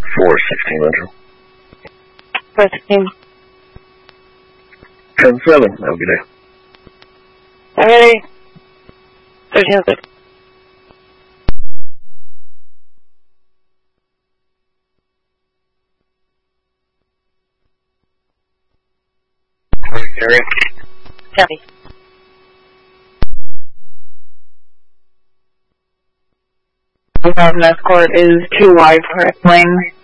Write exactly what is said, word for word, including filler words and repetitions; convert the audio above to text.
four sixteen Metro. four sixteen. ten seven, have a good day. Alrighty. thirteen oh six. Area. Copy. Um, escort is too wide for a plane.